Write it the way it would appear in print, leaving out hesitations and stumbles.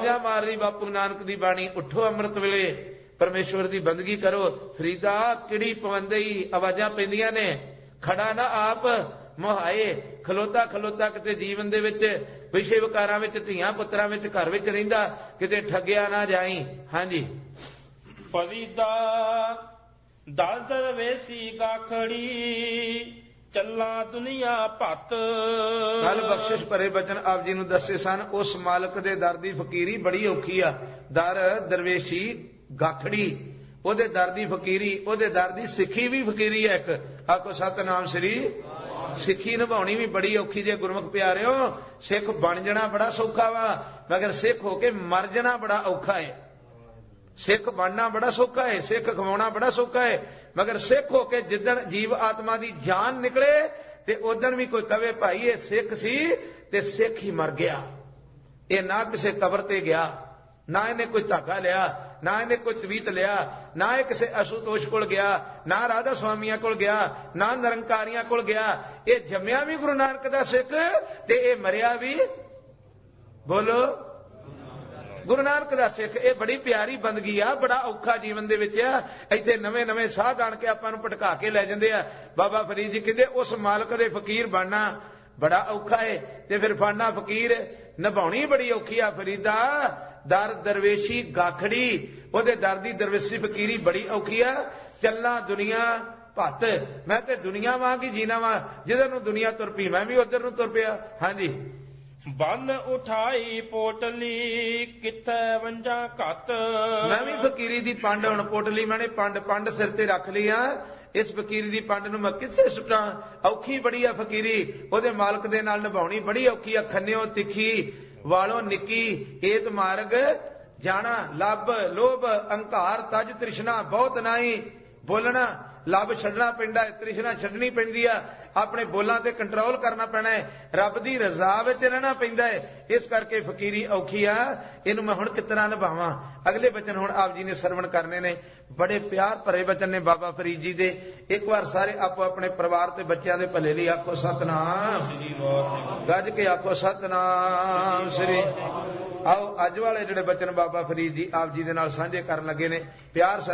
आवाजा मार रही बापू नानक दी बाणी, उठो अमृत वेले परमेश्वर दी बंदगी करो। फरीदा किड़ी पवंदई आवाजा पैंदियां ने, खड़ा ना आप मुहाए, खलोता खलोता किते जीवन दे विच विषय विकारां विच धीआं पुत्रां विच घर विच रहिंदा, किते ठगिया ना जाई। हाँ जी। फरीदा दल दरवेसी गाखड़ी, चला दुनिया भत। कल बख्शिश भरे बचन आप जी नूं दस्से सन, उस मालक दे दर दी फकीरी बड़ी औखी आ। दर दरवेशी गाखड़ी, ओदे दर दी फकीरी, ओदे दर दी सिੱਖੀ भी फकीरी है एक। आखो सतनाम श्री। सिੱਖੀ निभाउणी भी बड़ी औखी जे गुरमुख प्यारिओ। सिख बन जाना बड़ा सौखा वा, मगर सिख होके मर जाना बड़ा औखा है। सिख बनना बड़ा सौखा है, सिख खवाउणा बड़ा सौखा है, मगर सिख होके जिदन जीव आत्मा दी जान निकले ते उदन भी कोई कवे भाई ये सिख सी ते सिख ही मर गया। ये ना किसी कबर ते गया, ना इन्हें कोई धागा लिया, ना इन्हें कोई तवीत लिया, ना ये किसी असुतोष कोल गया, ना राधा स्वामिया कोल गया, ना निरंकारियां कोल गया। ये जम्मिया भी गुरु नानक दा सिख ते ये मरिया भी बोलो गुरु नानक दा सिख। ये बड़ी प्यारी बंदगी आ, बड़ा औखा जीवन दे विच आ। इत्थे नवे नवे साध आण के आपां नूं भटका के लै जांदे आ। बाबा फरीद जी कहंदे उस मालक दे फकीर बनना बड़ा औखा है, ते फिर फड़ना फकीर निभाउणी बड़ी औखी आ। फरीदा दर दरवेशी गाखड़ी, ओदे दर दी दरवेशी फकीरी बड़ी औखी आ। चलना दुनिया भत, मैं ते दुनिया वांग ही जीना वा, जिधर नूं दुनिया तुर पई मैं भी उधर नूं तुर पिया। हाँ जी। बन उठाई पोटली, किथे वंजा घत। मैं भी फकीरी दी पंड हुण पोटली मैंने पंड पंड सिर ते रख ली आ। इस फकीरी दी पंड नूं मैं किथे सुट्टां? औखी बड़ी आ फकीरी, ओदे मालक दे नाल निभाउणी बड़ी औखी आ। खन्निओ तिखी वालों निकी, एत मार्ग जाना। लब लोभ अंकार तज तृष्णा बहुत नाई। बोलना लब छड्डना पैंदा है, तृष्णा छड्डनी पैंदी आ। अपने बोलां ते कंट्रोल करना पैना है, रब दी रजा विच रहना पैंदा है। इस करके फकीरी औखी आ। इहनूं मैं हुण कितना निभावां? अगले बचन हुण आप जी ने सरवण करने ने, बड़े प्यार भरे बचन ने बाबा फरीद जी दे। एक बार सारे आपो अपने परिवार ते बच्चों दे भले लई आखो सतनाम, गज के आखो सतनाम श्री। आओ अज वाले जिहड़े बचन बाबा फरीद जी आप जी दे नाल सांझे करन लगे ने, प्यार